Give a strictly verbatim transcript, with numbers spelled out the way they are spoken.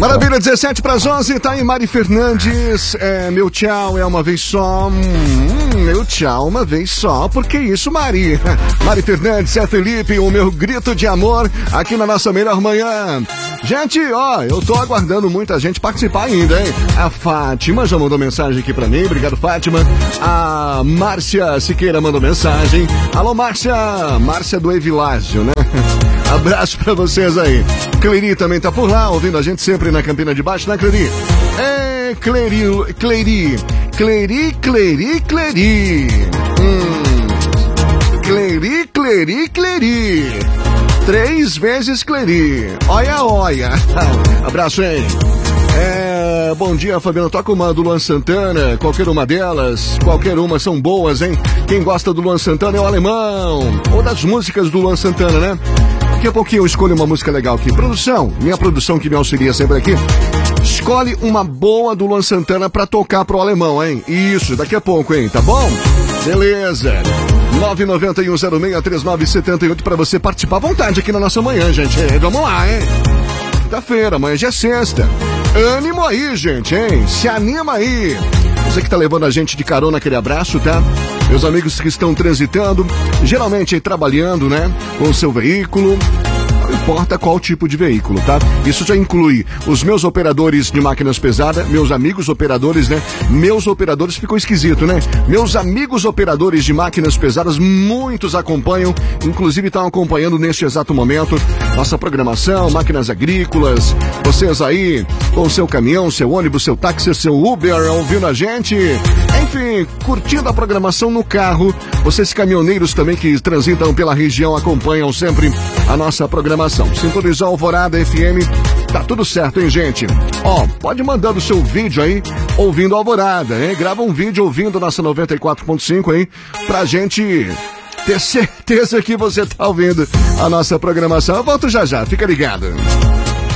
Maravilha, dezessete para as onze, tá aí Mari Fernandes. É, meu tchau é uma vez só. Hum, meu tchau uma vez só. Por que isso, Mari? Mari Fernandes, é Felipe, o meu grito de amor aqui na nossa melhor manhã. Gente, ó, eu tô aguardando muita gente participar ainda, hein? A Fátima já mandou mensagem aqui pra mim, obrigado, Fátima. A Márcia Siqueira mandou mensagem. Alô, Márcia, Márcia do Evilásio, né? Abraço pra vocês aí. Cleri também tá por lá, ouvindo a gente sempre na Campina de Baixo, né, Cleri? É, Cleri, Cleri, Cleri, Cleri, Cleri. Hum. Cleri, Cleri, Cleri. Três vezes Cleri. Olha, olha. Abraço, hein? É, bom dia, Fabiano. Toca uma do Luan Santana, qualquer uma delas, qualquer uma são boas, hein? Quem gosta do Luan Santana é o Alemão, ou das músicas do Luan Santana, né? Daqui a pouquinho eu escolho uma música legal aqui. Produção, minha produção que me auxilia sempre aqui, escolhe uma boa do Luan Santana pra tocar pro Alemão, hein? Isso, daqui a pouco, hein? Tá bom? Beleza. nove nove um zero seis três nove sete oito pra você participar à vontade aqui na nossa manhã, gente. É, vamos lá, hein? Quinta-feira, amanhã já é sexta. Ânimo aí, gente, hein? Se anima aí. Você que tá levando a gente de carona, aquele abraço, tá? Meus amigos que estão transitando, geralmente aí trabalhando, né? Com o seu veículo. Não importa qual tipo de veículo, tá? Isso já inclui os meus operadores de máquinas pesadas, meus amigos operadores, né? Meus operadores, ficou esquisito, né? Meus amigos operadores de máquinas pesadas, muitos acompanham, inclusive estão acompanhando neste exato momento nossa programação, máquinas agrícolas, vocês aí com o seu caminhão, seu ônibus, seu táxi, seu Uber, ouvindo a gente, enfim, curtindo a programação no carro, vocês caminhoneiros também que transitam pela região, acompanham sempre a nossa programação. Sintonizou Alvorada F M, tá tudo certo, hein, gente? Ó, pode mandando o seu vídeo aí, ouvindo Alvorada, hein? Grava um vídeo ouvindo nossa noventa e quatro ponto cinco, hein? Pra gente ter certeza que você tá ouvindo a nossa programação. Eu volto já já, fica ligado.